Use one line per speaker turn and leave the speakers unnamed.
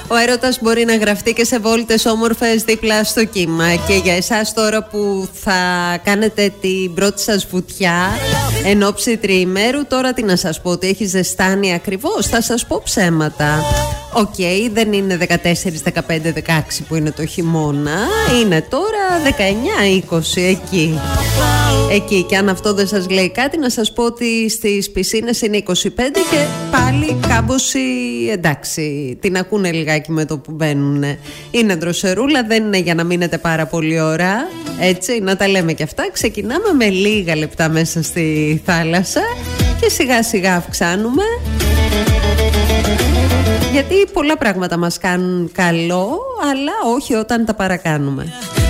Ο έρωτας μπορεί να γραφτεί και σε βόλτες όμορφες δίπλα στο κύμα. Και για εσάς τώρα που θα κάνετε την πρώτη σας βουτιά εν ώψη τριημέρου, τώρα τι να σας πω, ότι έχει ζεστάνει ακριβώς? Θα σας πω ψέματα. Οκ, δεν είναι 14, 15, 16 που είναι το χειμώνα. Είναι τώρα 19, 20 εκεί. Εκεί, και αν αυτό δεν σας λέει κάτι, να σας πω ότι στις πισίνες είναι 25 και πάλι κάμποση, εντάξει, την ακούνε λιγάκι με το που μπαίνουν. Είναι δροσερούλα, δεν είναι για να μείνετε πάρα πολύ ώρα, έτσι, να τα λέμε και αυτά. Ξεκινάμε με λίγα λεπτά μέσα στη θάλασσα και σιγά σιγά αυξάνουμε, γιατί πολλά πράγματα μας κάνουν καλό, αλλά όχι όταν τα παρακάνουμε.